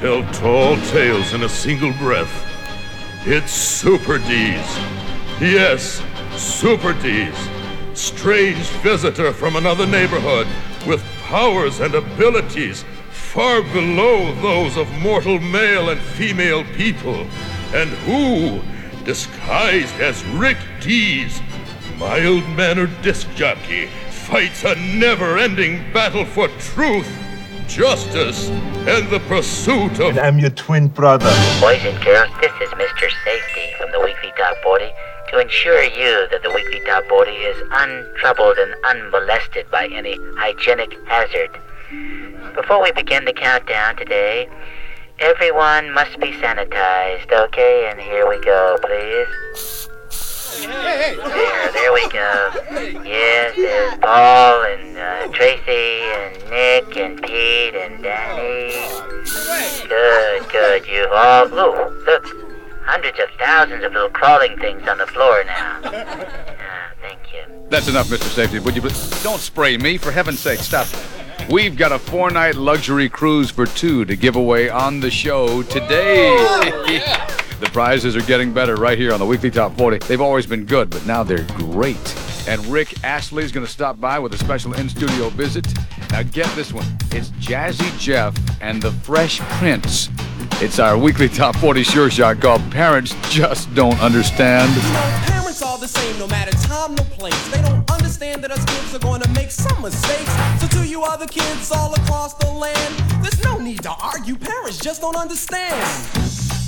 tell tall tales in a single breath. It's Super D's. Yes, Super D's. Strange visitor from another neighborhood with powers and abilities far below those of mortal male and female people, and who, disguised as Rick Dees, mild-mannered disc jockey, fights a never-ending battle for truth, justice, and the pursuit of... And I'm your twin brother. Boys and girls, this is Mr. Safety from the Weekly Top 40 to ensure you that the Weekly Top 40 is untroubled and unmolested by any hygienic hazard. Before we begin the countdown today, everyone must be sanitized, okay? And here we go, please. There we go. Yes, there's Paul and Tracy and Nick and Pete and Danny. Good. You all. Ooh, look. Hundreds of thousands of little crawling things on the floor now. Thank you. That's enough, Mr. Safety. Would you don't spray me, for heaven's sake. Stop. We've got a 4-night luxury cruise for 2 to give away on the show today. The prizes are getting better right here on the Weekly Top 40. They've always been good, but now they're great. And Rick Astley is going to stop by with a special in-studio visit. Now get this one. It's Jazzy Jeff and the Fresh Prince. It's our Weekly Top 40 Sure Shot called Parents Just Don't Understand. You know, parents are the same no matter time, no place. They don't understand that us kids are going to make some mistakes. So to you other kids all across the land, there's no need to argue. Parents just don't understand.